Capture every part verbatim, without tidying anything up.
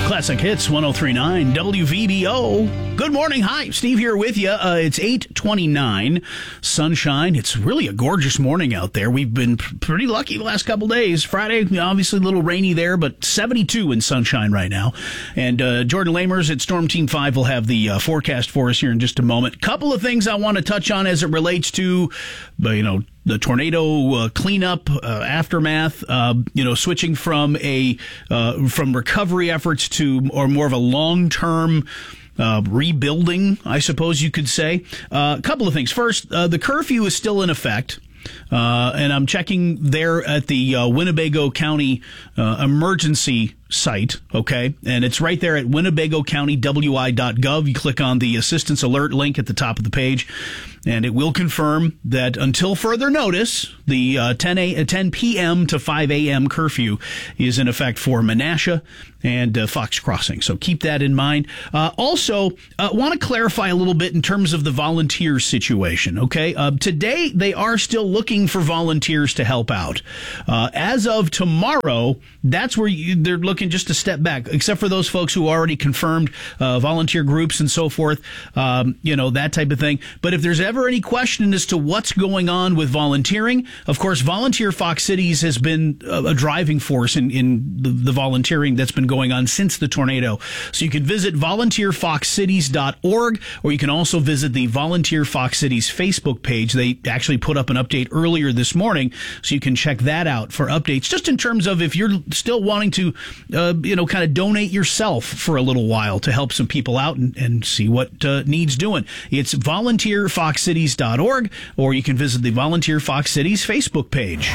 Classic Hits one oh three point nine W V B O. Good morning. Hi, Steve here with you. Uh, it's eight twenty-nine, sunshine. It's really a gorgeous morning out there. We've been p- pretty lucky the last couple days. Friday, obviously a little rainy there, but seventy-two in sunshine right now. And uh, Jordan Lamers at Storm Team five will have the uh, forecast for us here in just a moment. Couple of things I want to touch on as it relates to, uh, you know, the tornado uh, cleanup, uh, aftermath, uh, you know, switching from a uh, from recovery efforts to or more of a long-term uh, rebuilding, I suppose you could say. Uh, a couple of things. First, uh, the curfew is still in effect. Uh, and I'm checking there at the uh, Winnebago County uh, emergency site, okay? And it's right there at Winnebago County W I dot gov. You click on the assistance alert link at the top of the page, and it will confirm that until further notice, the uh, ten p.m. to five a.m. curfew is in effect for Menasha and uh, Fox Crossing. So keep that in mind. Uh, also, uh, want to clarify a little bit in terms of the volunteer situation, okay? Uh, today, they are still looking for volunteers to help out. Uh, as of tomorrow, that's where you, they're looking just to step back, except for those folks who already confirmed uh, volunteer groups and so forth, um, you know, that type of thing. But if there's ever any question as to what's going on with volunteering, of course, Volunteer Fox Cities has been a, a driving force in, in the, the volunteering that's been going on since the tornado. So you can visit volunteer fox cities dot org, or you can also visit the Volunteer Fox Cities Facebook page. They actually put up an update earlier this morning, so you can check that out for updates, just in terms of if you're still wanting to, uh, you know, kind of donate yourself for a little while to help some people out and, and see what uh, needs doing. It's volunteer fox cities dot org, or you can visit the Volunteer Fox Cities Facebook page.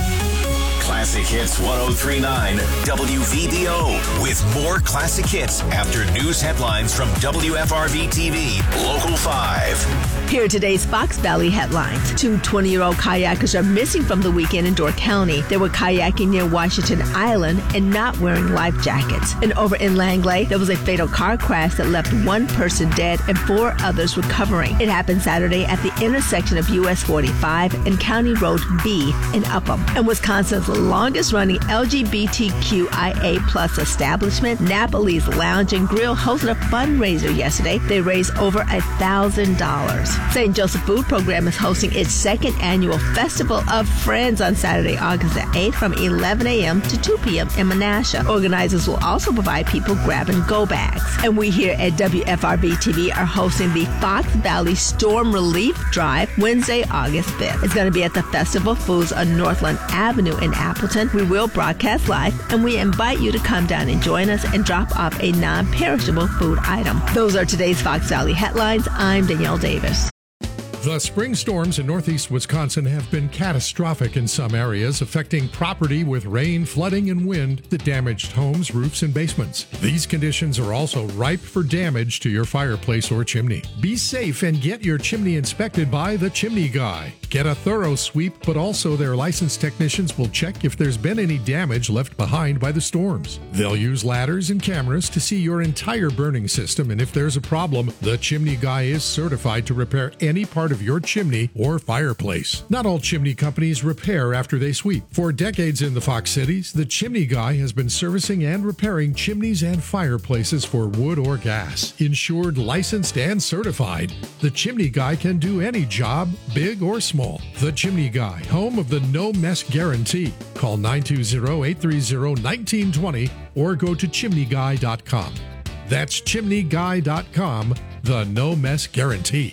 Classic Hits one oh three point nine W V B O with more classic hits after news headlines from W F R V T V Local five. Here are today's Fox Valley headlines. Two twenty-year-old kayakers are missing from the weekend in Door County. They were kayaking near Washington Island and not wearing life jackets. And over in Langley, there was a fatal car crash that left one person dead and four others recovering. It happened Saturday at the intersection of U S forty-five and County Road B in Upham. And Wisconsin's longest-running L G B T Q I A plus establishment, Napoli's Lounge and Grill, hosted a fundraiser yesterday. They raised over a thousand dollars. Saint Joseph Food Program is hosting its second annual Festival of Friends on Saturday, August the eighth from eleven a.m. to two p.m. in Menasha. Organizers will also provide people grab-and-go bags. And we here at W F R V T V are hosting the Fox Valley Storm Relief Drive Wednesday, August fifth. It's going to be at the Festival Foods on Northland Avenue in Appleton. We will broadcast live, and we invite you to come down and join us and drop off a non-perishable food item. Those are today's Fox Valley headlines. I'm Danielle Davis. The spring storms in northeast Wisconsin have been catastrophic in some areas, affecting property with rain, flooding, and wind that damaged homes, roofs, and basements. These conditions are also ripe for damage to your fireplace or chimney. Be safe and get your chimney inspected by the Chimney Guy. Get a thorough sweep, but also their licensed technicians will check if there's been any damage left behind by the storms. They'll use ladders and cameras to see your entire burning system, and if there's a problem, the Chimney Guy is certified to repair any part of your chimney or fireplace. Not all chimney companies repair after they sweep. For decades in the Fox Cities, the Chimney Guy has been servicing and repairing chimneys and fireplaces for wood or gas. Insured, licensed, and certified, the Chimney Guy can do any job, big or small. The Chimney Guy, home of the no mess guarantee. Call nine two zero, eight three zero, one nine two zero or go to chimney guy dot com. That's chimney guy dot com, the no mess guarantee.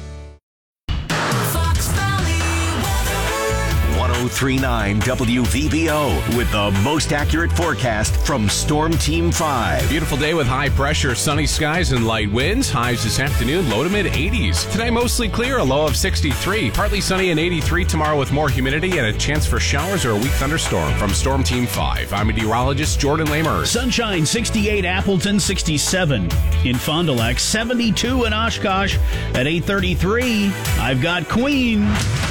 one oh three point nine W V B O with the most accurate forecast from Storm Team five. Beautiful day with high pressure, sunny skies and light winds. Highs this afternoon, low to mid eighties. Today mostly clear, a low of sixty-three. Partly sunny and eighty-three tomorrow with more humidity and a chance for showers or a weak thunderstorm. From Storm Team five, I'm meteorologist Jordan Lamers. Sunshine, sixty-eight Appleton, sixty-seven in Fond du Lac, seventy-two in Oshkosh. At eight thirty-three, I've got Queen.